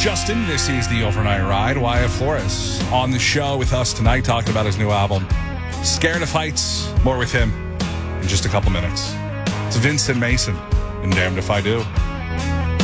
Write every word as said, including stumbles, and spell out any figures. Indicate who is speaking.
Speaker 1: Justin. This is the Overnight Ride. Wyatt Flores on the show with us tonight talking about his new album, Scared of Heights. More with him in just a couple minutes. It's Vincent Mason and Damned If I Do.